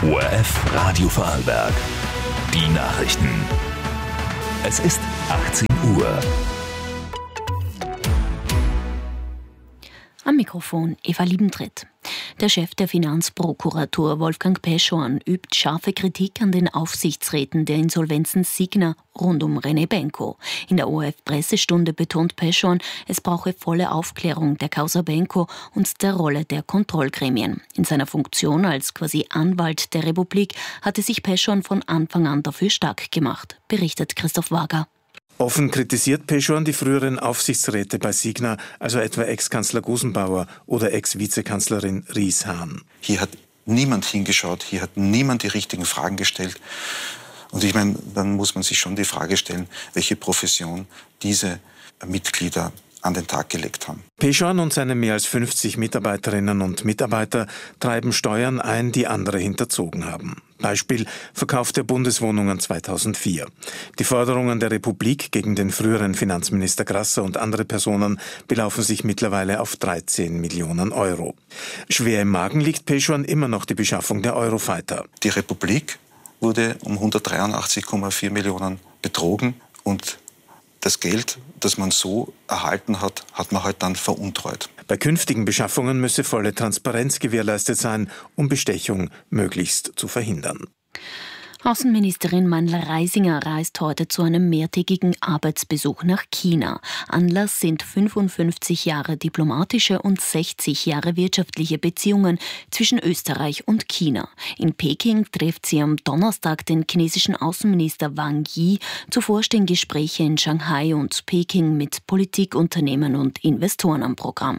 ORF Radio Vorarlberg. Die Nachrichten. Es ist 18 Uhr. Am Mikrofon Eva Liebentritt. Der Chef der Finanzprokuratur Wolfgang Peschorn übt scharfe Kritik an den Aufsichtsräten der Insolvenzen Signa rund um René Benko. In der ORF-Pressestunde betont Peschorn, es brauche volle Aufklärung der Causa Benko und der Rolle der Kontrollgremien. In seiner Funktion als quasi Anwalt der Republik hatte sich Peschorn von Anfang an dafür stark gemacht, berichtet Christoph Wager. Offen kritisiert Peschorn die früheren Aufsichtsräte bei Signa, also etwa Ex-Kanzler Gusenbauer oder Ex-Vizekanzlerin Ries-Hahn. Hier hat niemand hingeschaut, hier hat niemand die richtigen Fragen gestellt. Und ich meine, dann muss man sich schon die Frage stellen, welche Profession diese Mitglieder an den Tag gelegt haben. Peschorn und seine mehr als 50 Mitarbeiterinnen und Mitarbeiter treiben Steuern ein, die andere hinterzogen haben. Beispiel Verkauf der Bundeswohnungen 2004. Die Forderungen der Republik gegen den früheren Finanzminister Grasser und andere Personen belaufen sich mittlerweile auf 13 Millionen Euro. Schwer im Magen liegt Peschorn immer noch die Beschaffung der Eurofighter. Die Republik wurde um 183,4 Millionen betrogen und das Geld, das man so erhalten hat, hat man halt dann veruntreut. Bei künftigen Beschaffungen müsse volle Transparenz gewährleistet sein, um Bestechung möglichst zu verhindern. Außenministerin Mandl-Reisinger reist heute zu einem mehrtägigen Arbeitsbesuch nach China. Anlass sind 55 Jahre diplomatische und 60 Jahre wirtschaftliche Beziehungen zwischen Österreich und China. In Peking trifft sie am Donnerstag den chinesischen Außenminister Wang Yi. Zuvor stehen Gespräche in Shanghai und Peking mit Politik, Unternehmen und Investoren am Programm.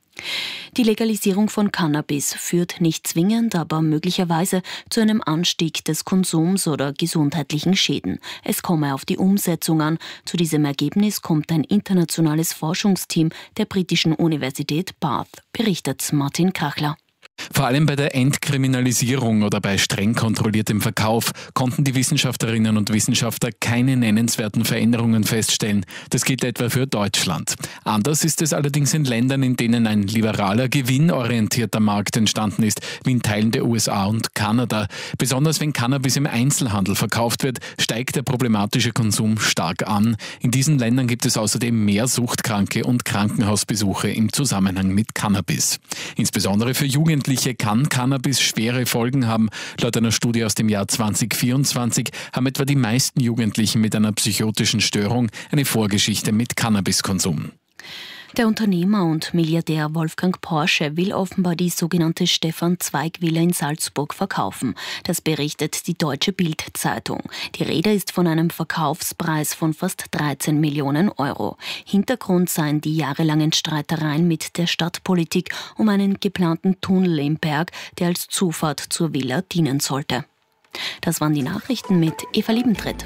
Die Legalisierung von Cannabis führt nicht zwingend, aber möglicherweise zu einem Anstieg des Konsums oder gesundheitlichen Schäden. Es komme auf die Umsetzung an. Zu diesem Ergebnis kommt ein internationales Forschungsteam der britischen Universität Bath, berichtet Martin Kachler. Vor allem bei der Entkriminalisierung oder bei streng kontrolliertem Verkauf konnten die Wissenschaftlerinnen und Wissenschaftler keine nennenswerten Veränderungen feststellen. Das gilt etwa für Deutschland. Anders ist es allerdings in Ländern, in denen ein liberaler, gewinnorientierter Markt entstanden ist, wie in Teilen der USA und Kanada. Besonders wenn Cannabis im Einzelhandel verkauft wird, steigt der problematische Konsum stark an. In diesen Ländern gibt es außerdem mehr Suchtkranke und Krankenhausbesuche im Zusammenhang mit Cannabis. Insbesondere für Jugendliche kann Cannabis schwere Folgen haben. Laut einer Studie aus dem Jahr 2024 haben etwa die meisten Jugendlichen mit einer psychotischen Störung eine Vorgeschichte mit Cannabiskonsum. Der Unternehmer und Milliardär Wolfgang Porsche will offenbar die sogenannte Stefan-Zweig-Villa in Salzburg verkaufen. Das berichtet die Deutsche Bild-Zeitung. Die Rede ist von einem Verkaufspreis von fast 13 Millionen Euro. Hintergrund seien die jahrelangen Streitereien mit der Stadtpolitik um einen geplanten Tunnel im Berg, der als Zufahrt zur Villa dienen sollte. Das waren die Nachrichten mit Eva Liebentritt.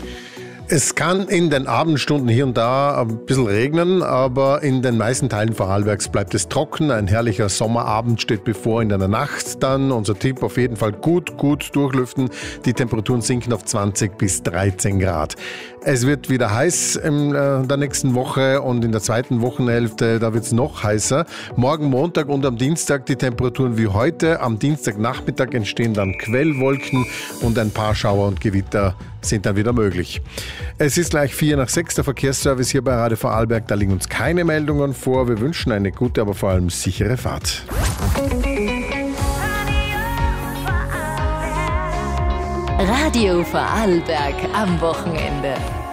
Es kann in den Abendstunden hier und da ein bisschen regnen, aber in den meisten Teilen Vorarlbergs bleibt es trocken. Ein herrlicher Sommerabend steht bevor in der Nacht. Dann unser Tipp auf jeden Fall gut durchlüften. Die Temperaturen sinken auf 20 bis 13 Grad. Es wird wieder heiß in der nächsten Woche und in der zweiten Wochenhälfte, da wird es noch heißer. Morgen Montag und am Dienstag die Temperaturen wie heute. Am Dienstagnachmittag entstehen dann Quellwolken und ein paar Schauer und Gewitter sind dann wieder möglich. Es ist gleich 6:04, der Verkehrsservice hier bei Radio Vorarlberg. Da liegen uns keine Meldungen vor. Wir wünschen eine gute, aber vor allem sichere Fahrt. Radio Vorarlberg am Wochenende.